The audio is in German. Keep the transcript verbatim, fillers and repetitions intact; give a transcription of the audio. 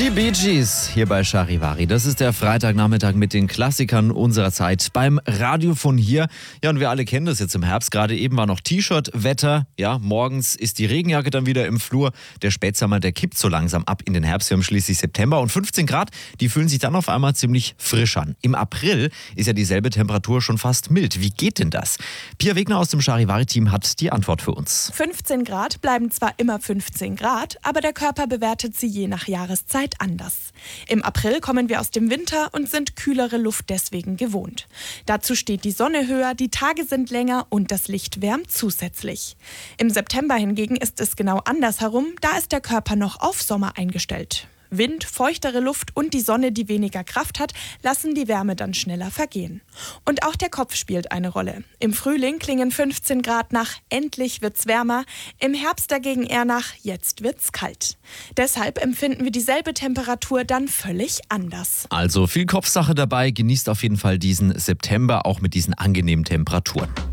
Die Bee Gees hier bei Charivari. Das ist der Freitagnachmittag mit den Klassikern unserer Zeit beim Radio von hier. Ja, und wir alle kennen das jetzt im Herbst. Gerade eben war noch T-Shirt-Wetter. Ja, morgens ist die Regenjacke dann wieder im Flur. Der Spätsommer, der kippt so langsam ab in den Herbst. Wir haben schließlich September und fünfzehn Grad, die fühlen sich dann auf einmal ziemlich frisch an. Im April ist ja dieselbe Temperatur schon fast mild. Wie geht denn das? Pia Wegner aus dem Charivari-Team hat die Antwort für uns. fünfzehn Grad bleiben zwar immer fünfzehn Grad, aber der Körper bewertet sie je nach Jahreszeit anders. Im April kommen wir aus dem Winter und sind kühlere Luft deswegen gewohnt. Dazu steht die Sonne höher, die Tage sind länger und das Licht wärmt zusätzlich. Im September hingegen ist es genau andersherum, da ist der Körper noch auf Sommer eingestellt. Wind, feuchtere Luft und die Sonne, die weniger Kraft hat, lassen die Wärme dann schneller vergehen. Und auch der Kopf spielt eine Rolle. Im Frühling klingen fünfzehn Grad nach endlich wird's wärmer, im Herbst dagegen eher nach jetzt wird's kalt. Deshalb empfinden wir dieselbe Temperatur dann völlig anders. Also viel Kopfsache dabei, genießt auf jeden Fall diesen September auch mit diesen angenehmen Temperaturen.